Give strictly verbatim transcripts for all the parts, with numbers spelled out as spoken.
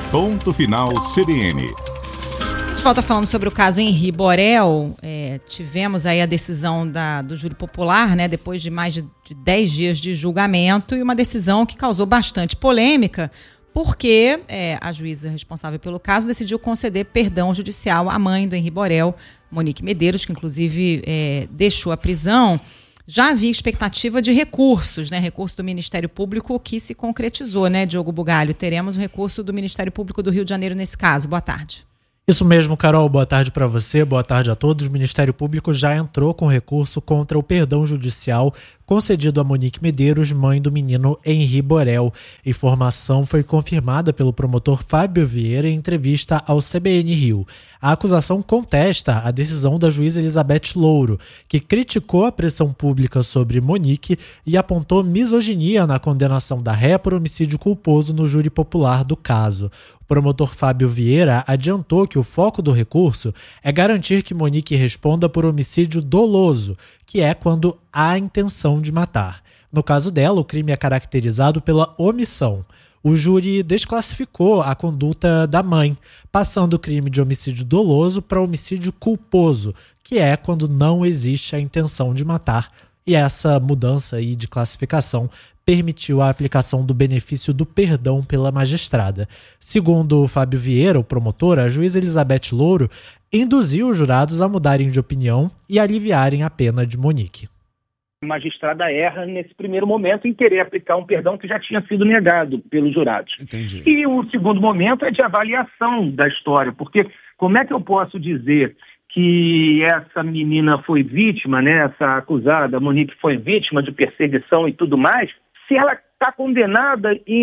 Ponto Final C B N. A gente volta falando sobre o caso Henri Borel. É, tivemos aí a decisão da, do júri popular, né, depois de mais de, de dez dias de julgamento, e uma decisão que causou bastante polêmica, porque é, a juíza responsável pelo caso decidiu conceder perdão judicial à mãe do Henri Borel, Monique Medeiros, que inclusive é, deixou a prisão. Já havia expectativa de recursos, né? Recurso do Ministério Público que se concretizou, né, Diogo Bugalho? Teremos um recurso do Ministério Público do Rio de Janeiro nesse caso. Boa tarde. Isso mesmo, Carol. Boa tarde para você, boa tarde a todos. O Ministério Público já entrou com recurso contra o perdão judicial concedido a Monique Medeiros, mãe do menino Henri Borel. A informação foi confirmada pelo promotor Fábio Vieira em entrevista ao C B N Rio. A acusação contesta a decisão da juíza Elizabeth Louro, que criticou a pressão pública sobre Monique e apontou misoginia na condenação da ré por homicídio culposo no júri popular do caso. O promotor Fábio Vieira adiantou que o foco do recurso é garantir que Monique responda por homicídio doloso, que é quando há intenção de matar. No caso dela, o crime é caracterizado pela omissão. O júri desclassificou a conduta da mãe, passando o crime de homicídio doloso para homicídio culposo, que é quando não existe a intenção de matar. E essa mudança aí de classificação permitiu a aplicação do benefício do perdão pela magistrada. Segundo o Fábio Vieira, o promotor, a juíza Elizabeth Louro induziu os jurados a mudarem de opinião e aliviarem a pena de Monique. A magistrada erra nesse primeiro momento em querer aplicar um perdão que já tinha sido negado pelos jurados. Entendi. E o segundo momento é de avaliação da história, porque como é que eu posso dizer que essa menina foi vítima, né, essa acusada, Monique, foi vítima de perseguição e tudo mais, se ela está condenada em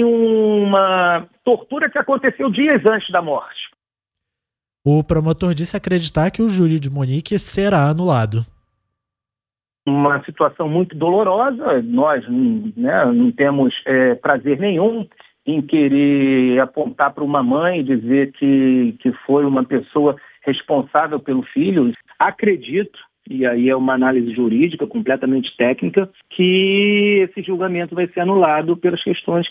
uma tortura que aconteceu dias antes da morte? O promotor disse acreditar que o júri de Monique será anulado. Uma situação muito dolorosa, nós né, não temos é, prazer nenhum em querer apontar para uma mãe e dizer que, que foi uma pessoa responsável pelo filho. Acredito, e aí é uma análise jurídica completamente técnica, que esse julgamento vai ser anulado pelas questões.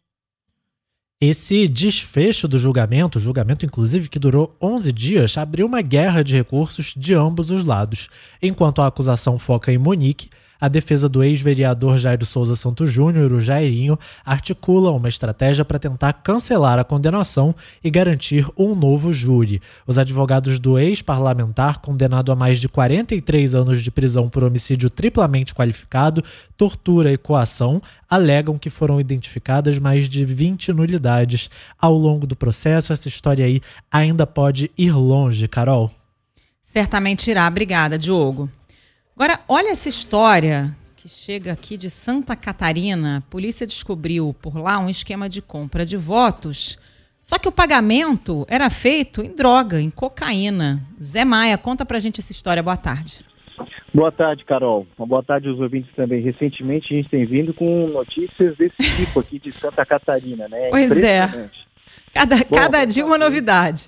Esse desfecho do julgamento, julgamento inclusive que durou onze dias, abriu uma guerra de recursos de ambos os lados. Enquanto a acusação foca em Monique, a defesa do ex-vereador Jairo Souza Santos Júnior, o Jairinho, articula uma estratégia para tentar cancelar a condenação e garantir um novo júri. Os advogados do ex-parlamentar, condenado a mais de quarenta e três anos de prisão por homicídio triplamente qualificado, tortura e coação, alegam que foram identificadas mais de vinte nulidades. Ao longo do processo, essa história aí ainda pode ir longe, Carol. Certamente irá. Obrigada, Diogo. Agora, olha essa história que chega aqui de Santa Catarina. A polícia descobriu por lá um esquema de compra de votos, só que o pagamento era feito em droga, em cocaína. Zé Maia, conta pra gente essa história. Boa tarde. Boa tarde, Carol. Uma boa tarde aos ouvintes também. Recentemente a gente tem vindo com notícias desse tipo aqui de Santa Catarina, né? Pois é. Cada, Bom, cada dia uma novidade.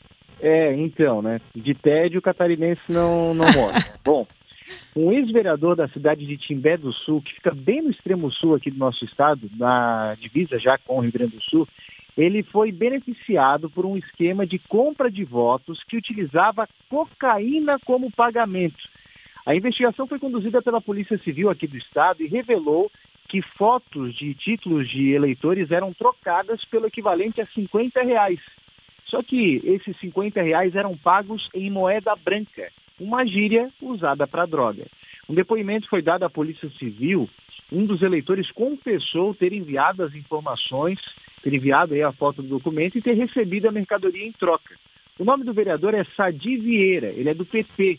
É, então, né? De tédio o catarinense não, não morre. Bom, um ex-vereador da cidade de Timbé do Sul, que fica bem no extremo sul aqui do nosso estado, na divisa já com o Rio Grande do Sul, ele foi beneficiado por um esquema de compra de votos que utilizava cocaína como pagamento. A investigação foi conduzida pela Polícia Civil aqui do estado e revelou que fotos de títulos de eleitores eram trocadas pelo equivalente a cinquenta reais. Só que esses cinquenta reais eram pagos em moeda branca, uma gíria usada para droga. Um depoimento foi dado à Polícia Civil. Um dos eleitores confessou ter enviado as informações, ter enviado aí a foto do documento e ter recebido a mercadoria em troca. O nome do vereador é Sadi Vieira, ele é do P P.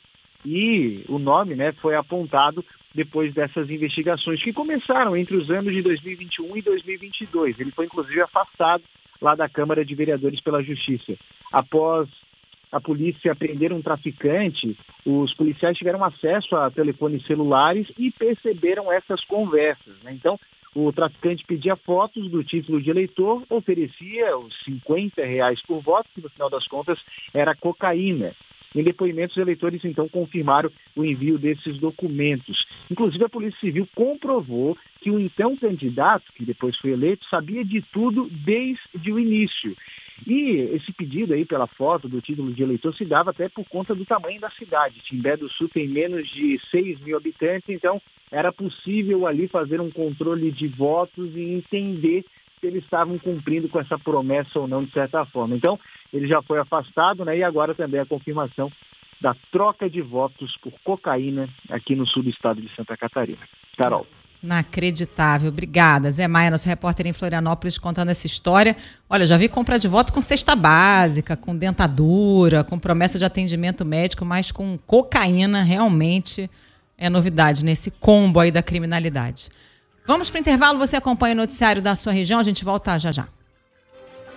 E o nome, né, foi apontado depois dessas investigações que começaram entre os anos de dois mil e vinte e um e dois mil e vinte e dois. Ele foi inclusive afastado lá da Câmara de Vereadores pela Justiça. Após a polícia prender um traficante, os policiais tiveram acesso a telefones celulares e perceberam essas conversas, né? Então, o traficante pedia fotos do título de eleitor, oferecia os cinquenta reais por voto, que no final das contas era cocaína. Em depoimentos, os eleitores então confirmaram o envio desses documentos. Inclusive, a Polícia Civil comprovou que o então candidato, que depois foi eleito, sabia de tudo desde o início. E esse pedido aí pela foto do título de eleitor se dava até por conta do tamanho da cidade. Timbé do Sul tem menos de seis mil habitantes, então era possível ali fazer um controle de votos e entender se eles estavam cumprindo com essa promessa ou não, de certa forma. Então, ele já foi afastado, né? E agora também a confirmação da troca de votos por cocaína aqui no sul do estado de Santa Catarina. Carol. Inacreditável. Obrigada. Zé Maia, nosso repórter em Florianópolis, contando essa história. Olha, já vi compra de voto com cesta básica, com dentadura, com promessa de atendimento médico, mas com cocaína realmente é novidade nesse combo aí da criminalidade. Vamos para o intervalo, você acompanha o noticiário da sua região, a gente volta já já.